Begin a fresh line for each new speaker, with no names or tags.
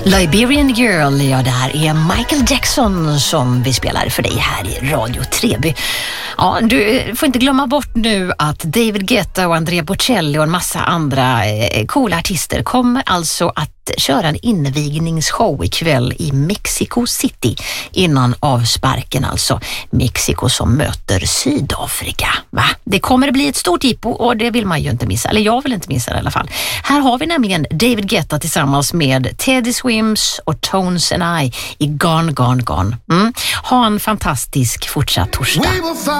Liberian Girl, ja det här är Michael Jackson som vi spelar för dig här i Radio Treby. Ja, du får inte glömma bort nu att David Guetta och Andrea Bocelli och en massa andra coola artister kommer alltså att köra en invigningsshow ikväll i Mexico City innan avsparken, alltså Mexiko som möter Sydafrika. Va? Det kommer bli ett stort jippo och det vill man ju inte missa, eller jag vill inte missa det i alla fall. Här har vi nämligen David Guetta tillsammans med Teddy Swims och Tones and I i Gone, Gone, Gone. Ha en fantastisk fortsatt torsdag.